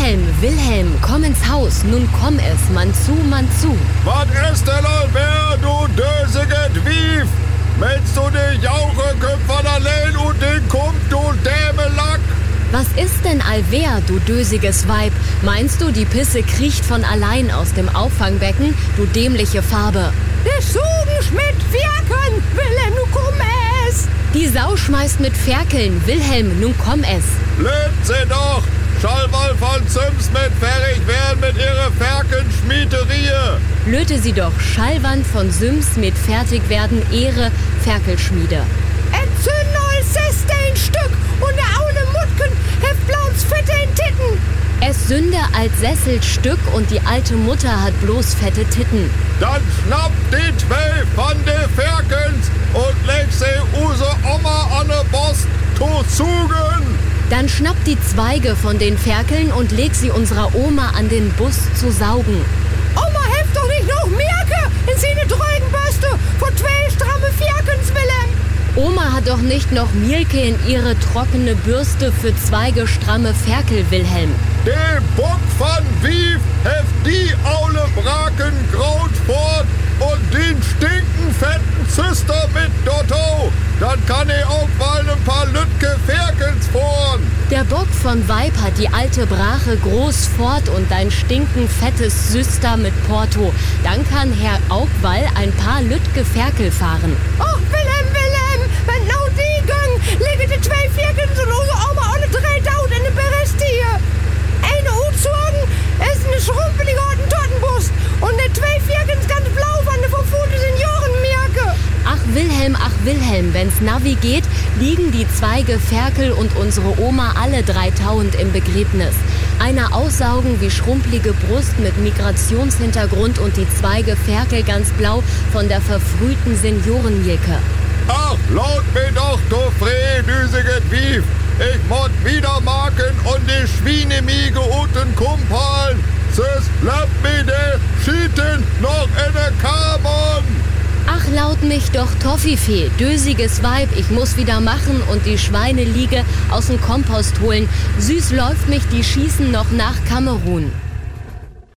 Wilhelm, komm ins Haus, nun komm es, man zu. Was ist denn allwer, du dösiget Wief? Meinst du die Jauche Köpfer allein und den Kump, du Dämelack? Was ist denn allwer, du dösiges Weib? Meinst du, die Pisse kriecht von allein aus dem Auffangbecken, du dämliche Farbe? Der Sugen mit Ferkeln, Wilhelm, nun komm es! Die Sau schmeißt mit Ferkeln, Wilhelm, nun komm es! Lebt sie doch! Schallwall von Sims mit fertig werden mit ihrer Ferkelschmiederie! Löte sie doch, Schallwand von Sims mit fertig werden ihre Ferkelschmiede. Entzünd neues Stück und der Aule Mutken heft blauens Fette in Titten. Es sünde als Sesselstück und die alte Mutter hat bloß fette Titten. Dann schnappt die 12 von de Ferkens und leg sie use Oma an de Bost to zugen. Dann schnappt die Zweige von den Ferkeln und leg sie unserer Oma an den Bus zu saugen. Oma heft doch nicht noch Merke in seine Dreugenbürste von 2 stramme Ferkens, Wilhelm. Oma hat doch nicht noch Mielke in ihre trockene Bürste für 2 stramme Ferkel, Wilhelm. De Bock von Wief heft die Aule Braken graut fort und den stinken fetten Züster mit Dotto. Dann kann auch mal ein paar Lütke Ferkens vorn. Der Bock von Weib hat die alte Brache groß fort und ein stinken fettes Süster mit Porto. Dann kann Herr Augwall ein paar Lütke Ferkel fahren. Och, Wilhelm, wenn nou die gang, lege die 2 Ferkens und unsere Oma alle 3000 in den Berest hier. Eine Utzogen ist eine schrumpelige Hottentottenbrust und die 2 Ferkens ganz blau von der verfute Seniorenmerke. Ach Wilhelm, wenn's Navi geht, liegen die Zweige Ferkel und unsere Oma alle 3000 im Begräbnis. Einer aussaugen wie schrumpelige Brust mit Migrationshintergrund und die Zweige Ferkel ganz blau von der verfrühten Seniorenmilke. Ach, laut mir doch, du düsiget Wief. Ich mod wieder marken und die Schweinemiege unten kumpeln. Sis bleibt mir de Schieten noch in der Carbon. Ach, laut mich doch Toffifee, dösiges Weib, ich muss wieder machen und die Schweineliege aus dem Kompost holen. Süß läuft mich, die schießen noch nach Kamerun.